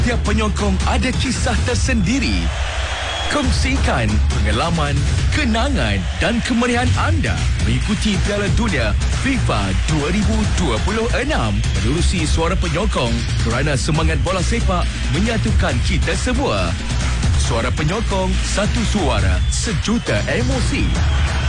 Tiap penyokong ada kisah tersendiri. Kongsikan pengalaman, kenangan dan kemeriahan anda mengikuti Piala Dunia FIFA 2026 menerusi Suara Penyokong kerana semangat bola sepak menyatukan kita semua. Suara Penyokong, satu suara, sejuta emosi.